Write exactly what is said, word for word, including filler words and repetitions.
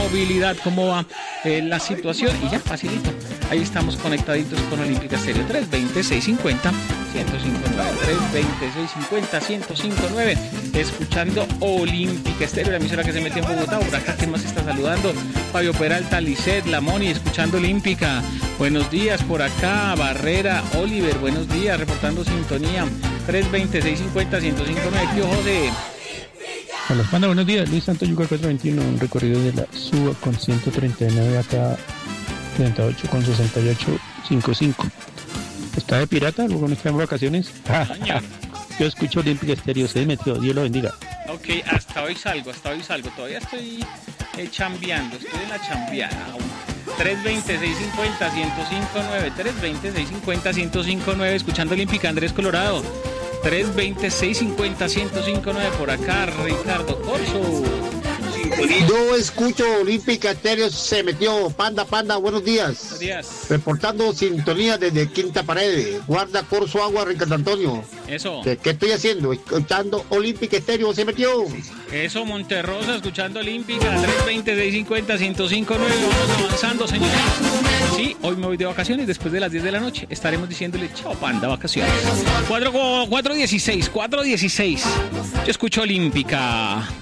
movilidad, cómo va eh, la situación y ya, facilito. Ahí estamos conectaditos con Olímpica Estéreo. Tres veinte, seiscientos cincuenta, ciento cincuenta y nueve. tres veinte, seiscientos cincuenta, ciento cincuenta y nueve. Escuchando Olímpica Estéreo, la emisora que se mete en Bogotá. Por acá, ¿quién más está saludando? Fabio Peralta, Lisset, La Moni, escuchando Olímpica. Buenos días por acá. Barrera, Oliver, buenos días, reportando sintonía. tres veinte, seiscientos cincuenta, ciento cincuenta y nueve. Tío José. Hola, Panda, buenos días. Luis Santos Yuca cuatrocientos veintiuno, un recorrido de la Suba con ciento treinta y nueve acá, treinta y ocho con sesenta y ocho cincuenta y cinco. ¿Está de pirata? ¿Luego nos quedan vacaciones? Yo escucho Olímpica Estéreo, se metió, Dios lo bendiga. Ok, hasta hoy salgo, hasta hoy salgo. Todavía estoy eh, chambeando, estoy en la chambeada aún. tres veinte, seiscientos cincuenta, ciento cincuenta y nueve. tres veinte, seiscientos cincuenta, ciento cincuenta y nueve. Escuchando Olímpica, Andrés Colorado. tres veinte, seiscientos cincuenta, ciento cincuenta y nueve. Por acá, Ricardo Corso. Yo escucho Olímpica Estéreo, se metió. Panda, Panda, buenos días. Buenos días. Reportando sintonía desde Quinta Pared. Guarda Corso Agua, Ricardo Antonio. Eso. ¿Qué, qué estoy haciendo? Escuchando Olímpica Estéreo, se metió. Eso, Monterrosa, escuchando Olímpica. tres veinte, seiscientos cincuenta, ciento cincuenta y nueve. Vamos avanzando, señores. Sí, hoy me voy de vacaciones. Después de las diez de la noche estaremos diciéndole chao, Panda, vacaciones. cuatro dieciséis, cuatro dieciséis. Yo escucho Olímpica.